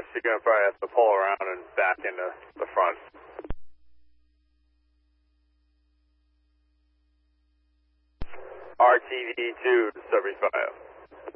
you're going to probably have to pull around and back into the front. RTV2 75.